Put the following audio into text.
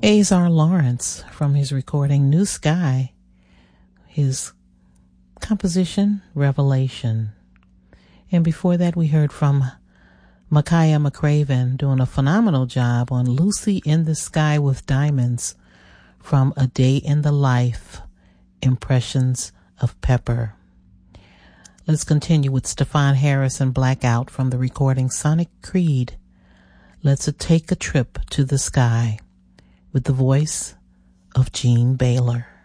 Azar Lawrence from his recording New Sky, his composition Revelation. And before that we heard from Makaya McCraven doing a phenomenal job on Lucy in the Sky with Diamonds from A Day in the Life, Impressions of Pepper. Let's continue with Stefan Harris and Blackout from the recording Sonic Creed. Let's take a trip to the sky with the voice of Gene Baylor.